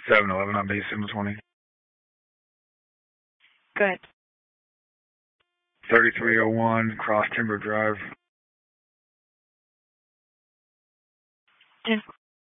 7-Eleven on base 720. Good. 3301 Cross Timber Drive.